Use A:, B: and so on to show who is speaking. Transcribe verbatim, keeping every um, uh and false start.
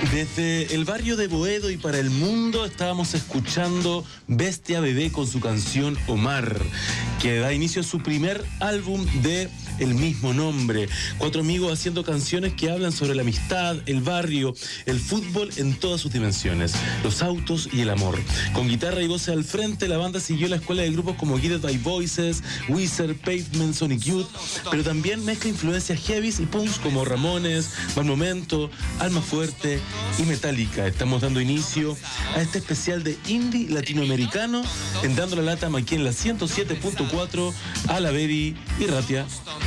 A: Desde el barrio de Boedo y para el mundo estábamos escuchando Bestia Bebé con su canción Omar, que da inicio a su primer álbum de el mismo nombre. Cuatro amigos haciendo canciones que hablan sobre la amistad, el barrio, el fútbol en todas sus dimensiones, los autos y el amor. Con guitarra y voces al frente, la banda siguió la escuela de grupos como Guided by Voices, Weezer, Pavement, Sonic Youth, pero también mezcla influencias heavies y punks como Ramones, Mal Momento, Alma Fuerte y Metallica. Estamos dando inicio a este especial de indie latinoamericano en Dando la Lata aquí en la ciento siete punto cuatro a la Baby y Ratia.